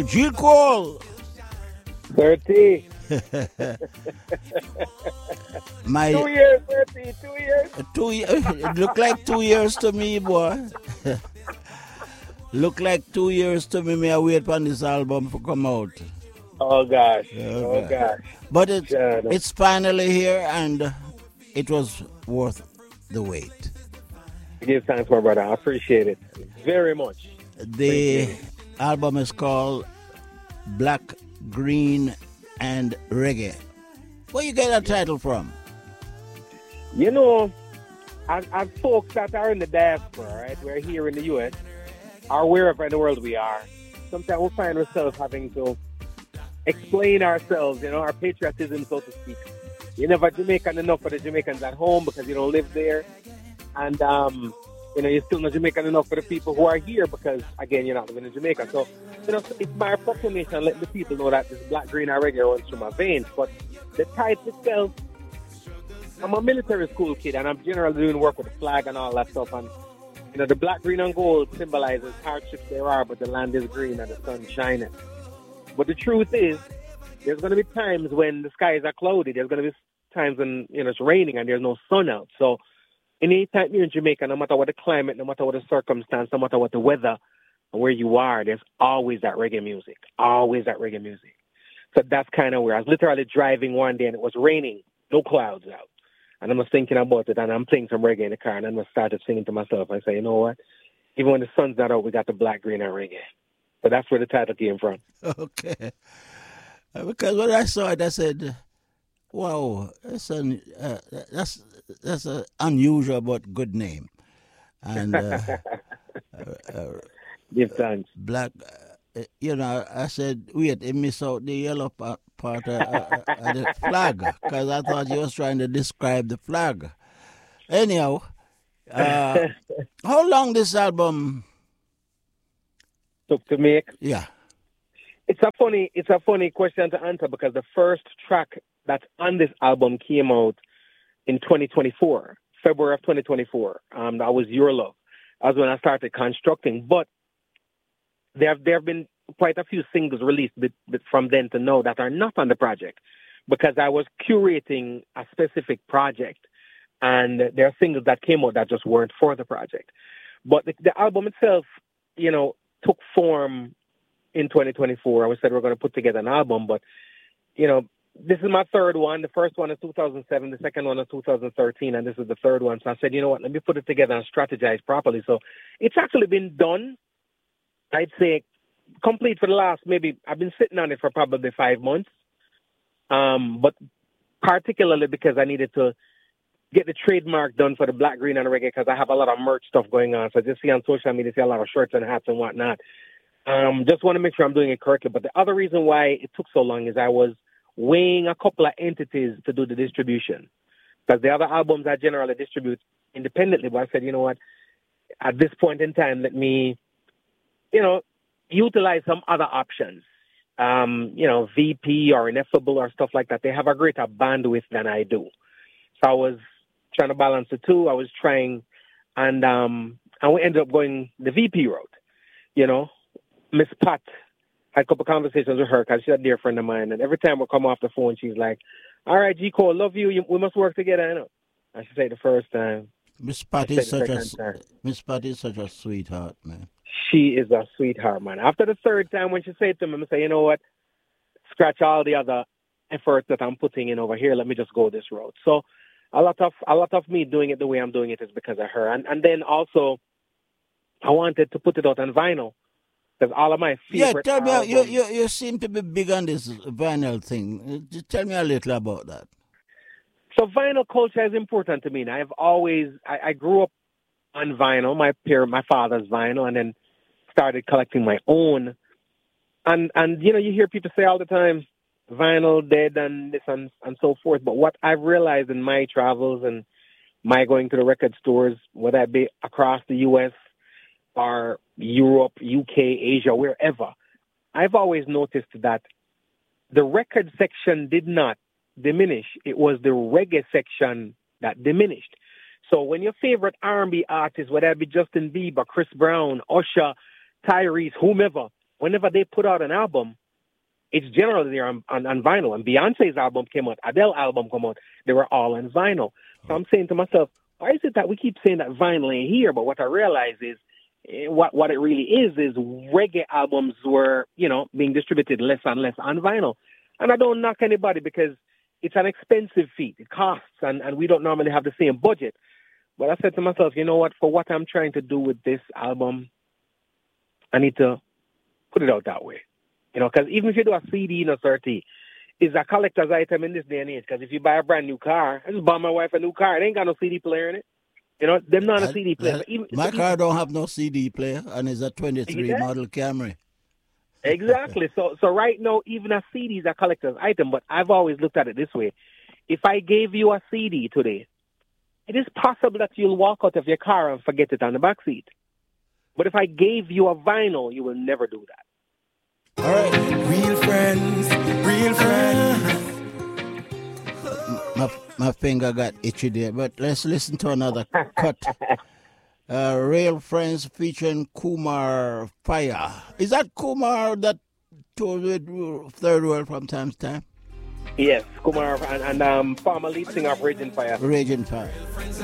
Jill Cole. 30. My 2 years, 30, 2 years. 2 years. It look like 2 years to me, boy. Look like 2 years to me. May I wait for this album to come out. Oh gosh. Oh Okay. gosh. But Yeah, no. it's finally here, and it was worth the wait. Give thanks, my brother. I appreciate it very much. The Appreciate it. album is called Black, Green, and Reggae. Where you get that title from? You know, as folks that are in the diaspora, right? We're here in the US, or wherever in the world we are. Sometimes we find ourselves having to explain ourselves, our patriotism, so to speak. You're never Jamaican enough for the Jamaicans at home because you don't live there. And, you're still not Jamaican enough for the people who are here because, again, you're not living in Jamaica. So, it's my proclamation letting the people know that this black, green, and reggae runs through my veins. But the title itself, I'm a military school kid, and I'm generally doing work with the flag and all that stuff. And, the black, green, and gold symbolizes hardships there are, but the land is green and the sun shining. But the truth is, there's going to be times when the skies are cloudy. There's going to be times when, it's raining and there's no sun out. So, anytime you're in Jamaica, no matter what the climate, no matter what the circumstance, no matter what the weather, and where you are, there's always that reggae music. Always that reggae music. So that's kind of where I was literally driving one day and it was raining, no clouds out. And I was thinking about it and I'm playing some reggae in the car and then I started singing to myself. I say, you know what? Even when the sun's not out, we got the black, green, and reggae. So that's where the title came from. Okay. Because when I saw it, I said, wow, that's an unusual but good name. And Give thanks. black, I said, wait, he missed out the yellow part of the flag because I thought you was trying to describe the flag. Anyhow, how long this album took to make? Yeah. It's a funny question to answer because the first track that's on this album came out in 2024, February of 2024. That was Your Love. That was when I started constructing. But there have been quite a few singles released from then to now that are not on the project because I was curating a specific project and there are singles that came out that just weren't for the project. But the album itself, took form in 2024. We said we're going to put together an album, but, this is my third one. The first one is 2007. The second one is 2013, and this is the third one. So I said, you know what, let me put it together and strategize properly. So it's actually been done, I'd say, complete for the last, maybe, I've been sitting on it for probably 5 months. But particularly because I needed to get the trademark done for the black, green, and reggae because I have a lot of merch stuff going on. So I just see on social media, see a lot of shirts and hats and whatnot. Just want to make sure I'm doing it correctly. But the other reason why it took so long is I was weighing a couple of entities to do the distribution. Because the other albums I generally distribute independently. But I said, you know what, at this point in time, let me, utilize some other options. VP or Ineffable or stuff like that. They have a greater bandwidth than I do. So I was trying to balance the two. I was trying, and we ended up going the VP route. Miss Pat, had a couple of conversations with her because she's a dear friend of mine. And every time we come off the phone, she's like, all right, G. Cole, love you. We must work together. I should say the first time. Miss Patty is such a sweetheart, man. She is a sweetheart, man. After the third time when she said to me, I say, you know what? Scratch all the other efforts that I'm putting in over here. Let me just go this road. So a lot of me doing it the way I'm doing it is because of her. And then also, I wanted to put it out on vinyl. Because all of my favorite tell me, albums, you seem to be big on this vinyl thing. Just tell me a little about that. So vinyl culture is important to me. And I grew up on vinyl, my father's vinyl, and then started collecting my own. And you hear people say all the time, vinyl dead and this and so forth. But what I've realized in my travels and my going to the record stores, whether it be across the U.S., or Europe, UK, Asia, wherever, I've always noticed that the record section did not diminish. It was the reggae section that diminished. So when your favorite R&B artist, whether it be Justin Bieber, Chris Brown, Usher, Tyrese, whomever, whenever they put out an album, it's generally there on vinyl. When Beyonce's album came out, Adele's album came out, they were all on vinyl. So I'm saying to myself, why is it that we keep saying that vinyl ain't here? But what I realize is what it really is reggae albums were, being distributed less and less on vinyl. And I don't knock anybody because it's an expensive feat. It costs, and we don't normally have the same budget. But I said to myself, you know what? For what I'm trying to do with this album, I need to put it out that way. Because even if you do a CD in a 30, it's a collector's item in this day and age. Because if you buy a brand new car, I just bought my wife a new car. It ain't got no CD player in it. They're not a CD player. My car don't have no CD player, and it's a 23 model Camry. Exactly. So right now, even a CD is a collector's item. But I've always looked at it this way. If I gave you a CD today, it is possible that you'll walk out of your car and forget it on the back seat. But if I gave you a vinyl, you will never do that. All right. Real friends. My finger got itchy there, but let's listen to another cut. Real Friends featuring Kumar Fire. Is that Kumar that toured with Third World from time to time? Yes, Kumar and former lead singer of Raging Fire. Raging Fire.